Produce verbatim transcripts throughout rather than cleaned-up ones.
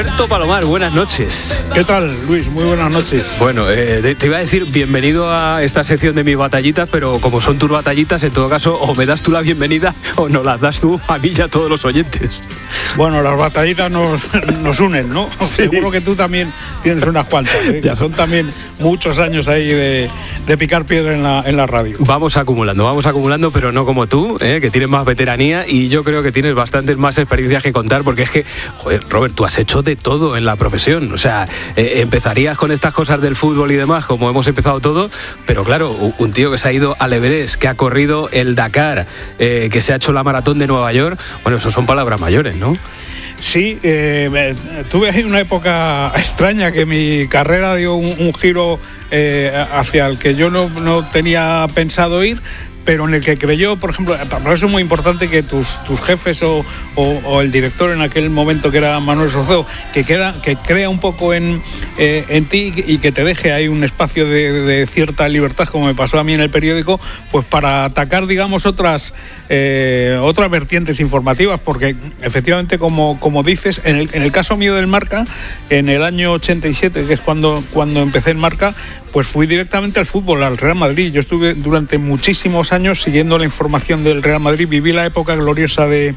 Roberto Palomar, buenas noches. ¿Qué tal, Luis? Muy buenas noches. Bueno, eh, te iba a decir bienvenido a esta sección de mis batallitas, pero como son tus batallitas, en todo caso, o me das tú la bienvenida o nos las das tú a mí y a todos los oyentes. Bueno, las batallitas nos, nos unen, ¿no? Sí. Seguro que tú también tienes unas cuantas, ¿eh? Ya son también muchos años ahí de, de picar piedra en la, en la radio. Vamos acumulando, vamos acumulando, pero no como tú, ¿eh? Que tienes más veteranía y yo creo que tienes bastantes más experiencias que contar, porque es que, joder, Robert, tú has hecho de todo en la profesión. O sea, eh, empezarías con estas cosas del fútbol y demás, como hemos empezado todo, pero claro, un tío que se ha ido al Everest, que ha corrido el Dakar, eh, que se ha hecho la maratón de Nueva York, bueno, eso son palabras mayores, ¿no? Sí, eh, tuve ahí una época extraña que mi carrera dio un, un giro eh, hacia el que yo no, no tenía pensado ir, pero en el que creyó, por ejemplo, para eso es muy importante que tus, tus jefes o, o, o el director en aquel momento, que era Manuel Sorceo, que, queda, que crea un poco en, eh, en ti y que te deje ahí un espacio de, de cierta libertad, como me pasó a mí en el periódico, pues para atacar, digamos, otras, eh, otras vertientes informativas, porque efectivamente, como, como dices, en el, en el caso mío del Marca, en el año ochenta y siete, que es cuando, cuando empecé en Marca, pues fui directamente al fútbol, al Real Madrid. Yo estuve durante muchísimos años siguiendo la información del Real Madrid, viví la época gloriosa de,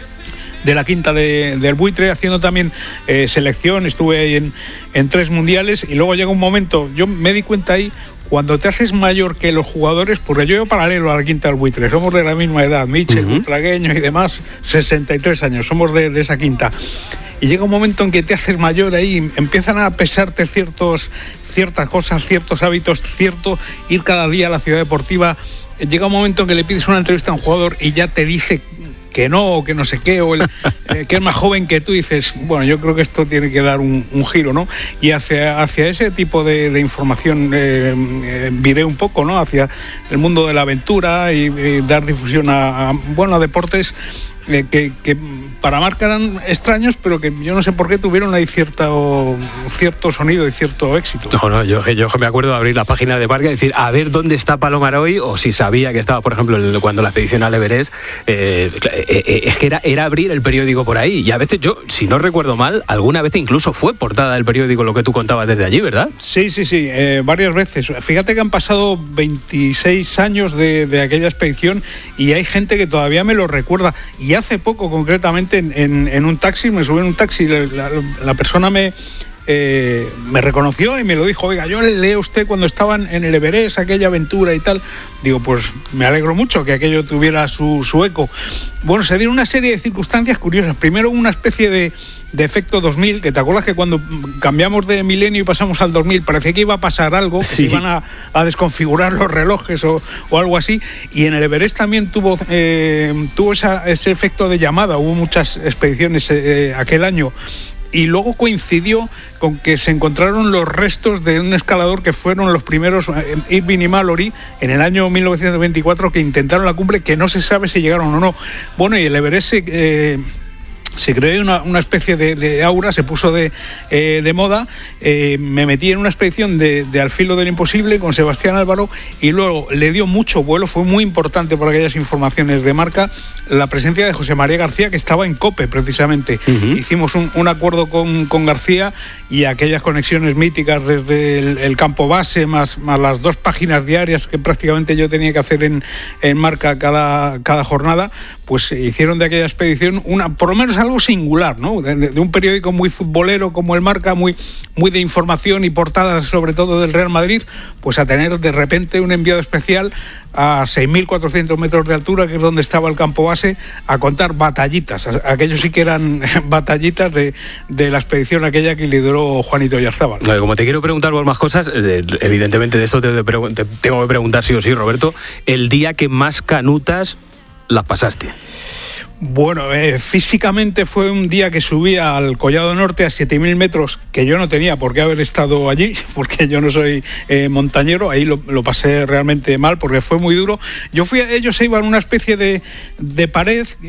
de la quinta de, del Buitre, haciendo también eh, selección, estuve ahí en, en tres mundiales y luego llega un momento, yo me di cuenta ahí, cuando te haces mayor que los jugadores, porque yo voy paralelo a la quinta del Buitre, somos de la misma edad, Michel, uh-huh. Butragueño y demás, sesenta y tres años, somos de, de esa quinta. Y llega un momento en que te haces mayor ahí, empiezan a pesarte ciertos, ciertas cosas, ciertos hábitos, cierto ir cada día a la ciudad deportiva. Llega un momento en que le pides una entrevista a un jugador y ya te dice que no, o que no sé qué, o el, eh, que es más joven que tú, y dices, bueno, yo creo que esto tiene que dar un, un giro, ¿no? Y hacia, hacia ese tipo de, de información eh, eh, viré un poco, ¿no? Hacia el mundo de la aventura y, y dar difusión a, a, bueno, a deportes eh, que, que para Marca eran extraños, pero que yo no sé por qué tuvieron ahí cierto, cierto sonido y cierto éxito. No, no, yo, yo me acuerdo de abrir la página de Marca y decir, a ver dónde está Palomar hoy, o si sabía que estaba, por ejemplo, cuando la expedición al Everest, eh, eh, es que era, era abrir el periódico por ahí. Y a veces yo, si no recuerdo mal, alguna vez incluso fue portada del periódico lo que tú contabas desde allí, ¿verdad? Sí, sí, sí, eh, varias veces. Fíjate que han pasado veintiséis años de, de aquella expedición y hay gente que todavía me lo recuerda. Y hace poco, concretamente, En, en, en un taxi, me subí en un taxi, la, la, la persona me, eh, me reconoció y me lo dijo, oiga, yo le leí a usted cuando estaban en el Everest, aquella aventura y tal. Digo, pues me alegro mucho que aquello tuviera su, su eco. Bueno, se dieron una serie de circunstancias curiosas. Primero, una especie de, de efecto dos mil, que te acuerdas que cuando cambiamos de milenio y pasamos al dos mil parecía que iba a pasar algo, sí. Que se iban a, a desconfigurar los relojes o, o algo así, y en el Everest también tuvo, eh, tuvo esa, ese efecto de llamada. Hubo muchas expediciones eh, aquel año. Y luego coincidió con que se encontraron los restos de un escalador que fueron los primeros, Irving y Mallory, en el año mil novecientos veinticuatro, que intentaron la cumbre, que no se sabe si llegaron o no. Bueno, y el Everest se, eh, se creó una, una especie de, de aura, se puso de, eh, de moda. Eh, me metí en una expedición de, de Al filo del imposible con Sebastián Álvaro y luego le dio mucho vuelo, fue muy importante por aquellas informaciones de Marca, la presencia de José María García, que estaba en COPE precisamente. Uh-huh. Hicimos un, un acuerdo con, con García y aquellas conexiones míticas desde el, el campo base, más, más las dos páginas diarias que prácticamente yo tenía que hacer en, en Marca cada, cada jornada, pues hicieron de aquella expedición una, por lo menos algo singular, ¿no? De, de un periódico muy futbolero como el Marca, muy, muy de información y portadas sobre todo del Real Madrid, pues a tener de repente un enviado especial a seis mil cuatrocientos metros de altura, que es donde estaba el campo base, a contar batallitas. Aquellos sí que eran batallitas de, de la expedición aquella que lideró Juanito Oyarzábal. Como te quiero preguntar por más cosas, evidentemente de esto te, te tengo que preguntar sí o sí, Roberto, el día que más canutas las pasaste. Bueno, eh, físicamente fue un día que subí al Collado Norte a siete mil metros, que yo no tenía por qué haber estado allí, porque yo no soy eh, montañero. Ahí lo, lo pasé realmente mal porque fue muy duro. Yo fui a ellos, se iban a una especie de, de pared